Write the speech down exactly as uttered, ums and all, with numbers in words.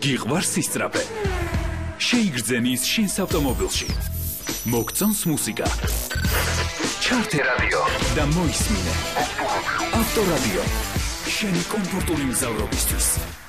გიყვარს ისწრაფე. შეიგრძენი ის შინს ავტომობილში. მოგწონს მუსიკა. ჩართე რადიო და მოისმინე. ავტორადიო. შენი კომფორტული მგზავრობისთვის.